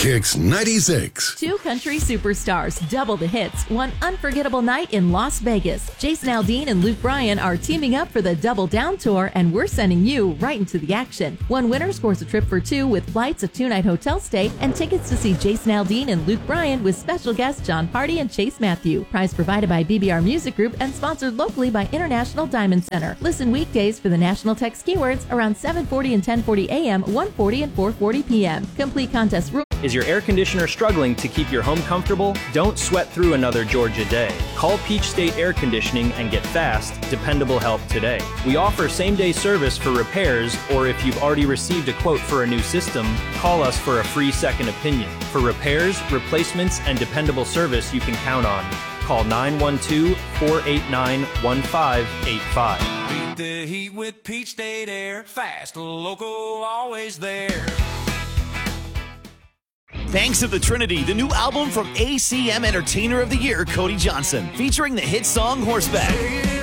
Kicks 96. Two country superstars, double the hits, one unforgettable night in Las Vegas. Jason Aldean and Luke Bryan are teaming up for the Double Down Tour, and we're sending you right into the action. One winner scores a trip for two with flights, a two-night hotel stay, and tickets to see Jason Aldean and Luke Bryan with special guests John Party and Chase Matthew. Prize provided by BBR Music Group and sponsored locally by International Diamond Center. Listen weekdays for the National Text keywords around 7:40 and 10:40 a.m., 1:40 and 4:40 p.m. Complete contest rules. Is your air conditioner struggling to keep your home comfortable? Don't sweat through another Georgia day. Call Peach State Air Conditioning and get fast, dependable help today. We offer same-day service for repairs, or if you've already received a quote for a new system, call us for a free second opinion. For repairs, replacements, and dependable service you can count on, call 912-489-1585. Beat the heat with Peach State Air. Fast, local, always there. Banks of the Trinity, the new album from ACM Entertainer of the Year, Cody Johnson, featuring the hit song Horseback.